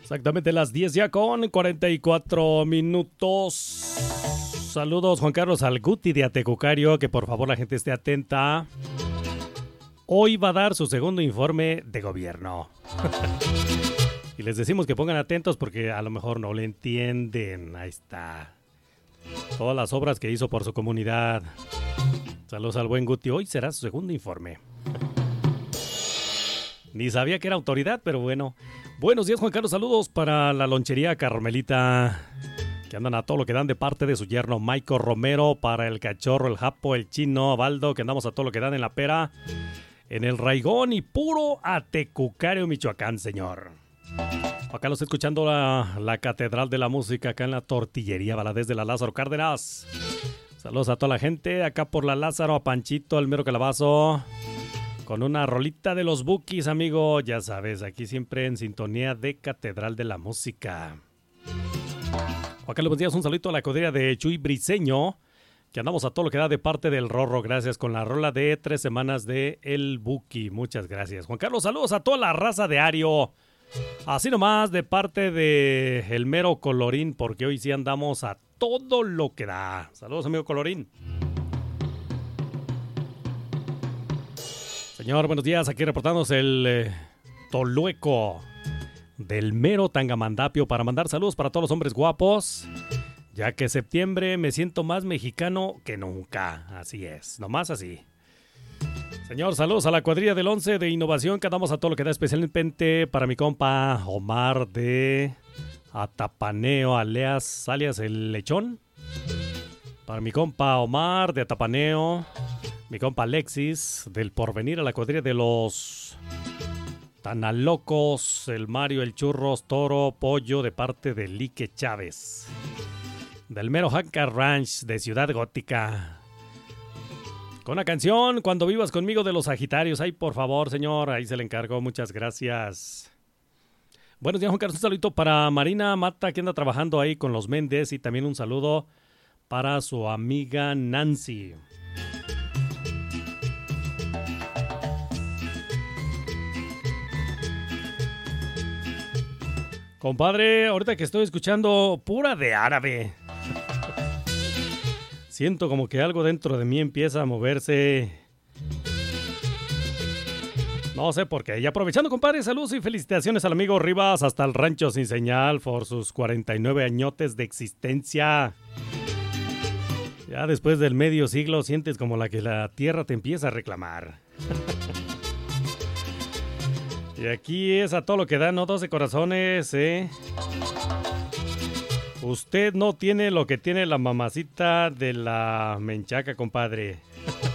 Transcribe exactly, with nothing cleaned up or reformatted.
Exactamente las diez ya con cuarenta y cuatro minutos. Saludos Juan Carlos al Guti de Atecucario, que por favor la gente esté atenta. Hoy va a dar su segundo informe de gobierno. Y les decimos que pongan atentos porque a lo mejor no le entienden. Ahí está. Todas las obras que hizo por su comunidad. Saludos al buen Guti. Hoy será su segundo informe. Ni sabía que era autoridad, pero bueno. Buenos días, Juan Carlos. Saludos para la lonchería Carmelita, que andan a todo lo que dan de parte de su yerno Maico Romero. Para el cachorro, el japo, el chino, Baldo, que andamos a todo lo que dan en la pera. En el Raigón y puro Atecucario, Michoacán, señor. Acá los estoy escuchando la, la Catedral de la Música, acá en la Tortillería Valadez de la Lázaro Cárdenas. Saludos a toda la gente, acá por la Lázaro, a Panchito, el mero calabazo. Con una rolita de los Bukis, amigo. Ya sabes, aquí siempre en sintonía de Catedral de la Música. Acá les días, un saludito a la cuadrilla de Chuy Briseño, que andamos a todo lo que da de parte del Rorro. Gracias con la rola de tres semanas de El Buki. Muchas gracias. Juan Carlos, saludos a toda la raza de Ario. Así nomás de parte de el mero Colorín, porque hoy sí andamos a todo lo que da. Saludos, amigo Colorín. Señor, buenos días. Aquí reportándose el eh, Tolueco del mero Tangamandapio para mandar saludos para todos los hombres guapos. Ya que septiembre me siento más mexicano que nunca. Así es, nomás así. Señor, saludos a la cuadrilla del once de innovación, que andamos a todo lo que da, especialmente para mi compa Omar de Atapaneo, alias, alias el Lechón. Para mi compa Omar de Atapaneo, mi compa Alexis del Porvenir, a la cuadrilla de los Tanalocos, el Mario, el Churros, Toro, Pollo, de parte de Lique Chávez. Del mero Hanka Ranch de Ciudad Gótica. Con la canción Cuando vivas conmigo de los Sagitarios. Ay, por favor, señor, ahí se le encargó. Muchas gracias. Buenos días, Juan Carlos. Un saludito para Marina Mata, que anda trabajando ahí con los Méndez. Y también un saludo para su amiga Nancy. Compadre, ahorita que estoy escuchando pura de árabe, siento como que algo dentro de mí empieza a moverse. No sé por qué. Y aprovechando, compadre, saludos y felicitaciones al amigo Rivas hasta el rancho sin señal por sus cuarenta y nueve añotes de existencia. Ya después del medio siglo sientes como la que la tierra te empieza a reclamar. Y aquí es a todo lo que da, ¿no? doce corazones, ¿eh? Usted no tiene lo que tiene la mamacita de la menchaca, compadre.